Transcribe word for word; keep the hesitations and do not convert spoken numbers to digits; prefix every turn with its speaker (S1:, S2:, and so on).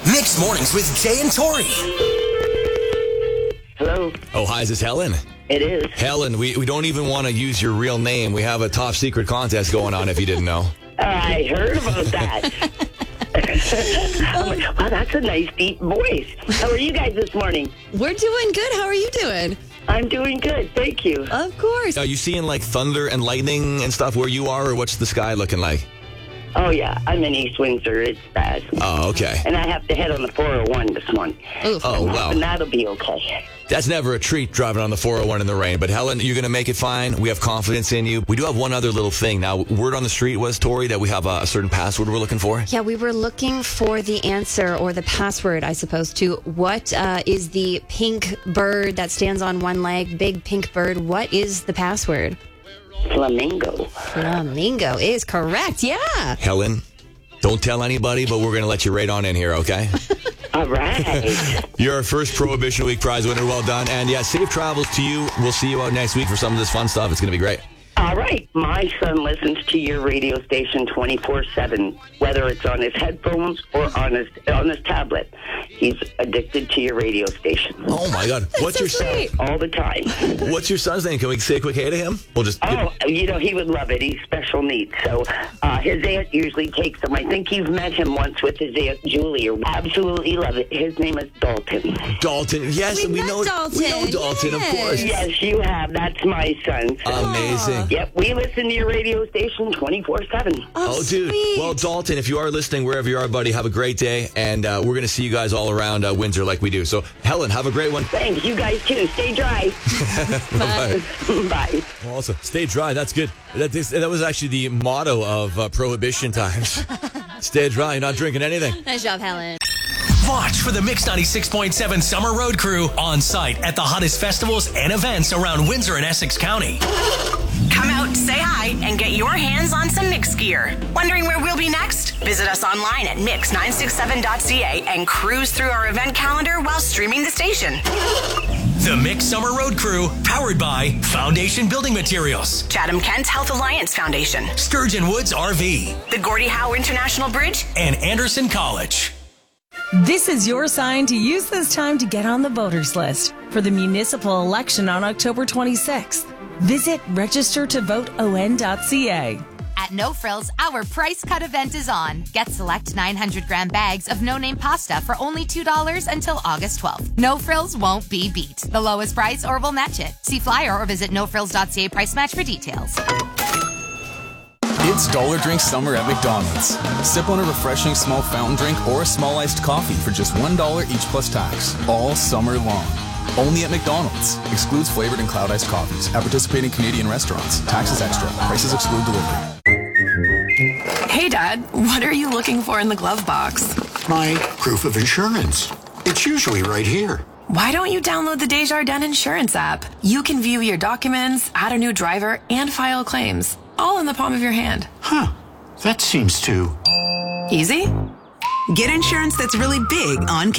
S1: Mixed Mornings with Jay and Tori.
S2: Hello.
S3: Oh, hi, is this Helen?
S2: It is.
S3: Helen, we, we don't even want to use your real name. We have a top secret contest going on, if you didn't know.
S2: I heard about that. Oh, wow, that's a nice deep voice. How are you guys this morning?
S4: We're doing good. How are you doing?
S2: I'm doing good, thank you.
S4: Of course.
S3: Are you seeing like thunder and lightning and stuff where you are, or what's the sky looking like?
S2: Oh, yeah, I'm in East Windsor. It's bad.
S3: Oh, okay.
S2: And I have to head on the four oh one this morning.
S4: Oof.
S3: Oh, wow.
S2: And that'll be okay.
S3: That's never a treat, driving on the four oh one in the rain. But Helen, you're going to make it fine. We have confidence in you. We do have one other little thing. Now, word on the street was, Tori, that we have a, a certain password we're looking for.
S4: Yeah, we were looking for the answer or the password, I suppose, to what uh, is the pink bird that stands on one leg, big pink bird. What is the password?
S2: Flamingo.
S4: Flamingo is correct, yeah.
S3: Helen, don't tell anybody, but we're going to let you right on in here, okay?
S2: All right.
S3: You're our first Prohibition Week prize winner. Well done. And yeah, safe travels to you. We'll see you out next week for some of this fun stuff. It's going to be great.
S2: All right. My son listens to your radio station twenty-four seven, whether it's on his headphones or on his on his tablet. He's addicted to your radio station.
S3: Oh, my God. What's
S4: so
S3: your son?
S4: sweet.
S2: All the time.
S3: What's your son's name? Can we say a quick hey to him? We'll just.
S2: Oh, you know, he would love it. He's special needs. So uh, his aunt usually takes him. I think you've met him once with his aunt Julie. Absolutely love it. His name is Dalton.
S3: Dalton. Yes,
S4: We
S3: we,
S4: met
S3: know
S4: Dalton,
S3: We know Dalton,
S4: yes.
S3: of course.
S2: Yes, you have. That's my son. So.
S3: Amazing.
S2: Yep, we listen to your radio station twenty-four seven.
S4: Oh,
S3: Oh, dude.
S4: sweet.
S3: Well, Dalton, if you are listening, wherever you are, buddy, have a great day. And uh, we're going to see you guys all around uh, Windsor like we do. So, Helen, have a great one.
S2: Thanks. You guys, too. Stay dry.
S3: Bye.
S2: Bye.
S3: Awesome. Stay dry. That's good. That, this, that was actually the motto of uh, Prohibition times. Stay dry. You're not drinking anything.
S4: Nice job, Helen.
S1: Watch for the Mix ninety-six point seven Summer Road Crew on site at the hottest festivals and events around Windsor and Essex County.
S5: Come out, say hi, and get your hands on some Mix gear. Wondering where we'll be next? Visit us online at mix nine six seven dot c a and cruise through our event calendar while streaming the station.
S1: The Mix Summer Road Crew, powered by Foundation Building Materials,
S5: Chatham Kent Health Alliance Foundation,
S1: Sturgeon Woods R V,
S5: the Gordie Howe International Bridge,
S1: and Anderson College.
S6: This is your sign to use this time to get on the voters list for the municipal election on October twenty-sixth. Visit register to vote o n dot c a.
S7: At No Frills, our price cut event is on. Get select nine hundred gram bags of no-name pasta for only two dollars until August twelfth. No Frills won't be beat. The lowest price or we'll match it. See flyer or visit no frills dot c a price match for details.
S8: It's Dollar Drink Summer at McDonald's. Sip on a refreshing small fountain drink or a small iced coffee for just one dollar each plus tax, all summer long. Only at McDonald's. Excludes flavored and cloud iced coffees. At participating Canadian restaurants. Taxes extra. Prices exclude delivery.
S9: Hey, Dad, what are you looking for in the glove box?
S10: My proof of insurance. It's usually right here.
S9: Why don't you download the Desjardins Insurance app? You can view your documents, add a new driver, and file claims, all in the palm of your hand.
S10: Huh. That seems too
S9: easy.
S11: Get insurance that's really big on